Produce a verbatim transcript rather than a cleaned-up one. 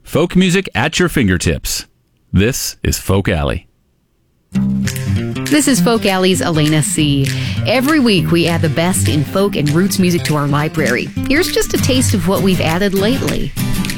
Folk music at your fingertips. This is Folk Alley. This is Folk Alley's Elena C. Every week we add the best in folk and roots music to our library. Here's just a taste of what we've added lately.